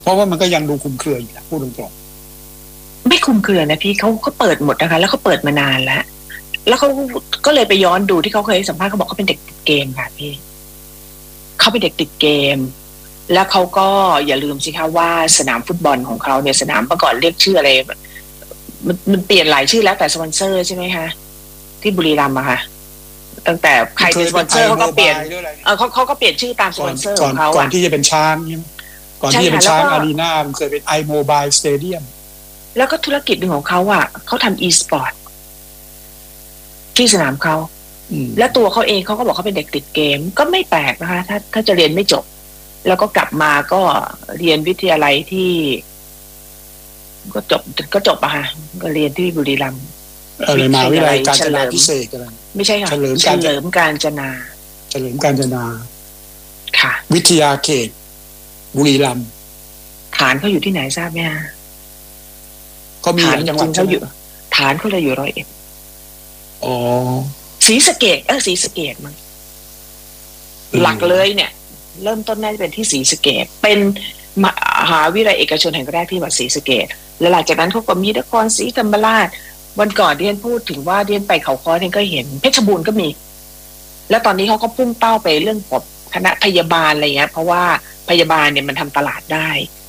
เพราะว่ามันก็ยังดูคลุมเครืออยู่นะพูดตรงไม่คลุมเครือนะพี่เขาก็เปิดหมดนะคะแล้วเขาเปิดมานานแล้วเขาก็เลยไปย้อนดูที่เขาเคยสัมภาษณ์เขาบอกเขาเป็นเด็กติดเกมค่ะพี่เขาเป็นเด็กติดเกมแล้วเขาก็อย่าลืมสิคะว่าสนามฟุตบอลของเขาเนี่ยสนามเมื่อก่อนเรียกชื่ออะไรมันเปลี่ยนหลายชื่อแล้วแต่สปอนเซอร์ใช่ไหมคะที่บุรีรัมย์อะค่ะตั้งแต่ใครเป็นสปอนเซอร์เขาก็เปลี่ยนเขาก็เปลี่ยนชื่อตามสปอนเซอร์ของเขาก่อนที่จะเป็นช้างก่อนที่จะเป็นช้างอารีนามันเคยเป็นiMobile Stadium แล้วก็ธุรกิจหนึ่งของเขาอ่ะเขาทำ e-sport ที่สนามเขาและตัวเขาเองเขาก็บอกเขาเป็นเด็กติดเกมก็ไม่แปลกนะคะถ้าจะเรียนไม่จบแล้วก็กลับมาก็เรียนวิทยาลัยที่ก็จบอะค่ะก็เรียนที่บุรีรัมย์มหาวิทยาลัยกาญจนาพิเศษอะไรไม่ใช่ค่ะเฉลิมกาญจนาค่ะวิทยาเขตบุรีรัมย์ฐานเขาอยู่ที่ไหนทราบไหมฮะเขามีจังหวัดเขาอยู่ฐานเขาเลยอยู่100 เอ็ดอ๋อศรีสะเกษมั้งหลักเลยเนี่ยเริ่มต้นน่าจะเป็นที่ศรีสะเกษเป็นมหาวิทยาลัยเอกชนแห่งแรกที่วัดศรีสะเกษแล้วหลังจากนั้นเขาก็มีนครศรีธรรมราชวันก่อนเรียนพูดถึงว่าเรียนไปเขาค้อเรียนก็เห็นเพชรบูรณ์ก็มีแล้วตอนนี้เขาก็พุ่งเป้าไปเรื่องคณะพยาบาลอะไรเงี้ยเพราะว่าพยาบาลเนี่ยมันทำตลาดได้